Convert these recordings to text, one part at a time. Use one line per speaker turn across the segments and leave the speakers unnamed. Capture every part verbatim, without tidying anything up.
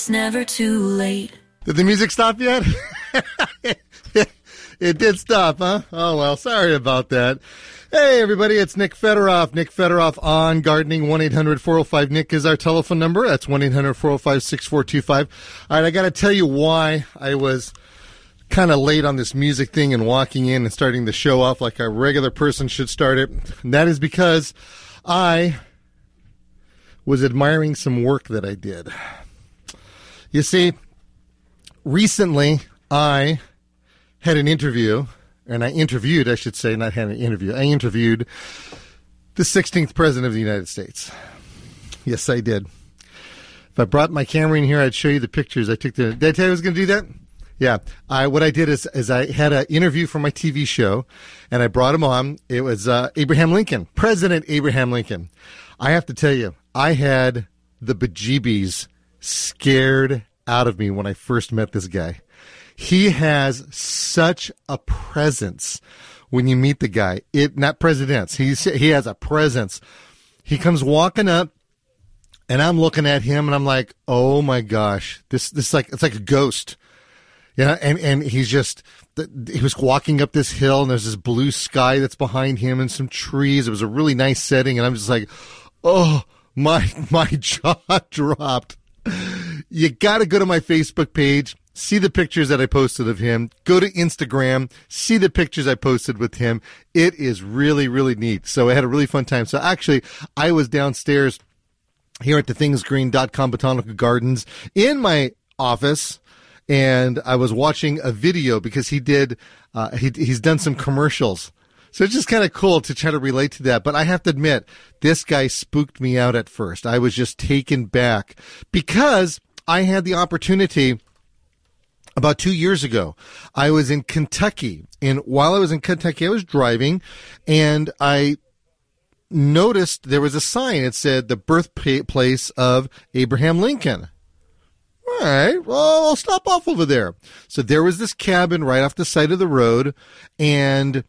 it's never too late.
Did the music stop yet? It did stop, huh? Oh, well, sorry about that. Hey, everybody, it's Nick Federoff. Nick Federoff on Gardening. one eight hundred four oh five Nick is our telephone number. That's one eight hundred four oh five six four two five. All right, I got to tell you why I was kind of late on this music thing and walking in and starting the show off like a regular person should start it. And that is because I was admiring some work that I did. You see, recently I had an interview, and I interviewed, I should say, not had an interview. I interviewed the sixteenth President of the United States. Yes, I did. If I brought my camera in here, I'd show you the pictures I took. The, did I tell you I was going to do that? Yeah. I, what I did is, is I had an interview for my T V show, and I brought him on. It was uh, Abraham Lincoln, President Abraham Lincoln. I have to tell you, I had the bejeebies scared out of me when I first met this guy. He has such a presence when you meet the guy. It not presidents. He's he has a presence. He comes walking up, and I'm looking at him, and I'm like, oh my gosh, this this like it's like a ghost. Yeah, and and he's just he was walking up this hill, and there's this blue sky that's behind him, and some trees. It was a really nice setting, and I'm just like, oh my my jaw dropped. You got to go to my Facebook page. See the pictures that I posted of him. Go to Instagram. See the pictures I posted with him. It is really, really neat. So I had a really fun time. So actually, I was downstairs here at the things green dot com Botanical Gardens in my office, and I was watching a video because he did, uh, he, he's done some commercials. So it's just kind of cool to try to relate to that. But I have to admit, this guy spooked me out at first. I was just taken back because I had the opportunity. About two years ago, I was in Kentucky, and while I was in Kentucky, I was driving, and I noticed there was a sign. It said the birthplace of Abraham Lincoln. All right, well, I'll stop off over there. So there was this cabin right off the side of the road, and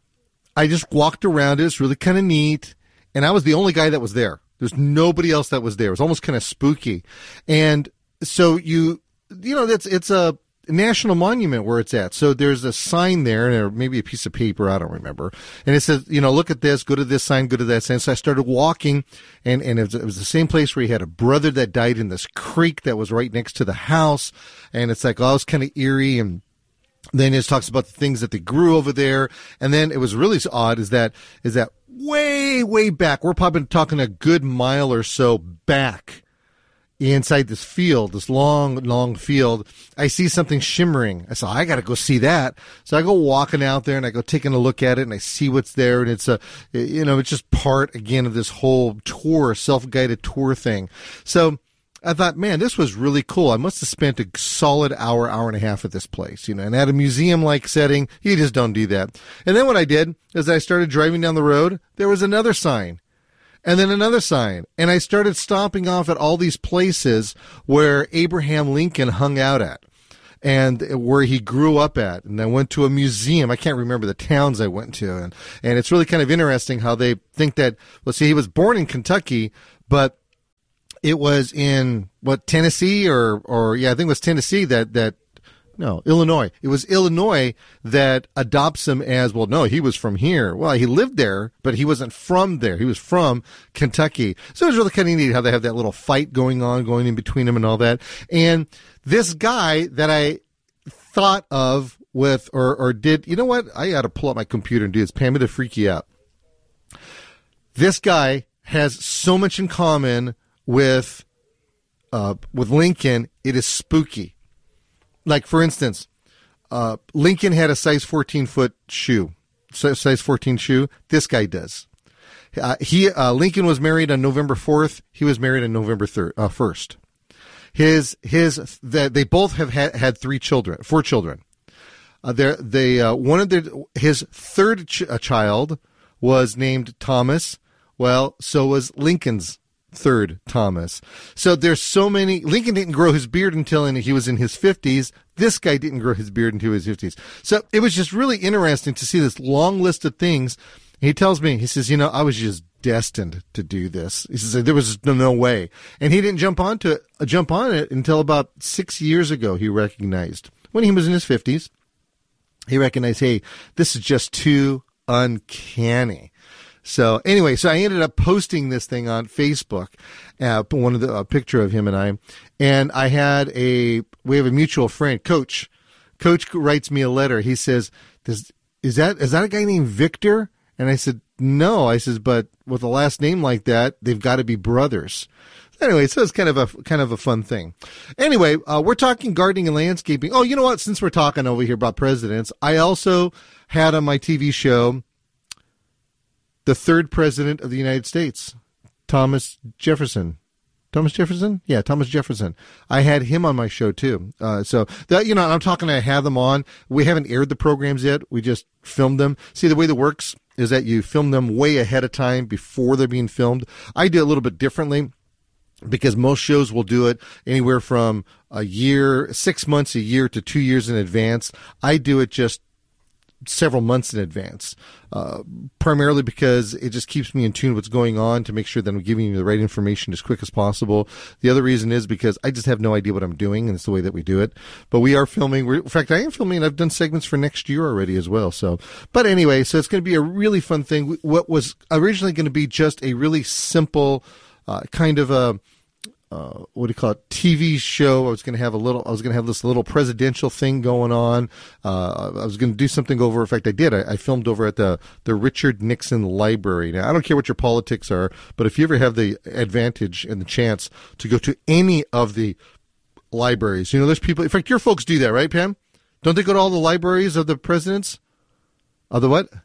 I just walked around it. It's really kind of neat, and I was the only guy that was there. There's nobody else that was there. It was almost kind of spooky. And so you, you know, that's it's a national monument where it's at. So there's a sign there, or maybe a piece of paper, I don't remember. And it says, you know, look at this, go to this sign, go to that sign. So I started walking, and, and it, was, it was the same place where he had a brother that died in this creek that was right next to the house. And it's like, oh, it's kind of eerie. And then it talks about the things that they grew over there. And then it was really odd is that, is that way, way back, we're probably talking a good mile or so back, inside this field, this long, long field, I see something shimmering. I said, I got to go see that. So I go walking out there, and I go taking a look at it, and I see what's there. And it's a, you know, it's just part, again, of this whole tour, self-guided tour thing. So I thought, man, this was really cool. I must have spent a solid hour, hour and a half at this place, you know, and at a museum-like setting, you just don't do that. And then what I did is I started driving down the road. There was another sign. And then another sign. And I started stopping off at all these places where Abraham Lincoln hung out at and where he grew up at. And I went to a museum. I can't remember the towns I went to. And, and it's really kind of interesting how they think that, well, see, he was born in Kentucky, but it was in, what, Tennessee or, or yeah, I think it was Tennessee that, that, No, Illinois. It was Illinois that adopts him as, well, no, he was from here. Well, he lived there, but he wasn't from there. He was from Kentucky. So it was really kind of neat how they have that little fight going on, going in between them and all that. And this guy that I thought of with, or, or did, you know what? I got to pull up my computer and do this. Pam, it'll freak you out. This guy has so much in common with, uh, with Lincoln. It is spooky. Like, for instance, uh, Lincoln had a size fourteen foot shoe, size fourteen shoe. This guy does. Uh, he uh, Lincoln was married on November fourth. He was married on November third, uh, first. His his the, they both have had, had three children, four children. Uh, they uh, one of their his third ch- uh, child was named Thomas. Well, so was Lincoln's third Thomas. So there's so many. Lincoln didn't grow his beard until in, he was in his fifties. This guy didn't grow his beard until his fifties. So it was just really interesting to see this long list of things. He tells me, he says, you know, I was just destined to do this. He says there was no way. And he didn't jump on to uh, jump on it until about six years ago. He recognized when he was in his fifties, he recognized, hey, this is just too uncanny. So anyway, so I ended up posting this thing on Facebook, uh, one of the a picture of him and I, and I had a, we have a mutual friend, Coach. Coach writes me a letter. He says, Does, is that, is that a guy named Victor? And I said, no. I says, but with a last name like that, they've got to be brothers. Anyway, so it's kind of a kind of a fun thing. Anyway, uh, we're talking gardening and landscaping. Oh, you know what? Since we're talking over here about presidents, I also had on my T V show the third president of the United States, Thomas Jefferson. Thomas Jefferson? Yeah, Thomas Jefferson. I had him on my show too. Uh, so that, you know, I'm talking, I have them on. We haven't aired the programs yet. We just filmed them. See, the way that works is that you film them way ahead of time before they're being filmed. I do it a little bit differently, because most shows will do it anywhere from a year, six months, a year to two years in advance. I do it just several months in advance, uh, primarily because it just keeps me in tune with what's going on to make sure that I'm giving you the right information as quick as possible. The other reason is because I just have no idea what I'm doing, and it's the way that we do it. But we are filming. We're, in fact, I am filming, and I've done segments for next year already as well. So, but anyway, so it's going to be a really fun thing. What was originally going to be just a really simple uh, kind of a Uh, what do you call it? T V show. I was going to have a little. I was going to have this little presidential thing going on. Uh, I was going to do something over. In fact, I did. I, I filmed over at the the Richard Nixon Library. Now, I don't care what your politics are, but if you ever have the advantage and the chance to go to any of the libraries, you know, there's people. In fact, your folks do that, right, Pam? Don't they go to all the libraries of the presidents? Of the what?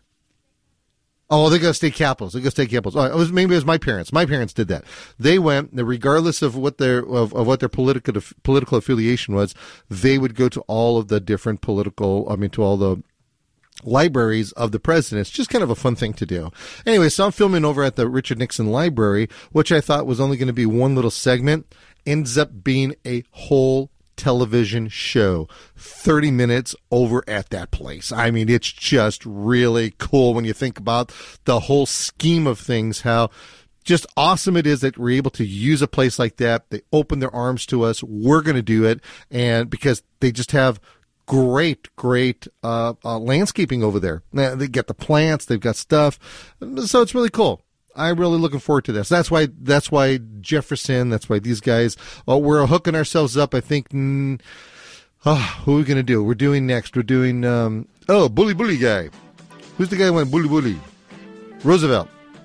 Oh, they go to state capitals. They go to state capitals. Oh, it was maybe it was my parents. My parents did that. They went, regardless of what their of, of what their political political affiliation was. They would go to all of the different political. I mean, to all the libraries of the presidents. Just kind of a fun thing to do. Anyway, so I'm filming over at the Richard Nixon Library, which I thought was only going to be one little segment. Ends up being a whole television show, thirty minutes over at that place. I mean, it's just really cool when you think about the whole scheme of things, how just awesome it is that we're able to use a place like that. They open their arms to us. We're going to do it. And because they just have great, great uh, uh, landscaping over there. Now, they get the plants, they've got stuff. So it's really cool. I'm really looking forward to this. That's why. That's why Jefferson. That's why these guys. Well, we're hooking ourselves up. I think. Mm, oh, who are we going to do? We're doing next. We're doing. Um, oh, Bully Bully guy. Who's the guy who went Bully Bully? Roosevelt.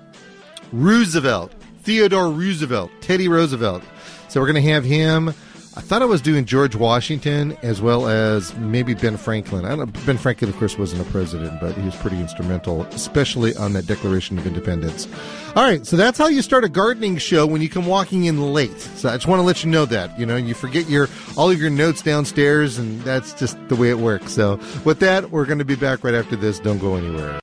Roosevelt. Theodore Roosevelt. Teddy Roosevelt. So we're going to have him. I thought I was doing George Washington as well as maybe Ben Franklin. I don't know, Ben Franklin, of course, wasn't a president, but he was pretty instrumental, especially on that Declaration of Independence. All right, so that's how you start a gardening show when you come walking in late. So I just want to let you know that. You know, you forget your all of your notes downstairs, and that's just the way it works. So with that, we're going to be back right after this. Don't go anywhere.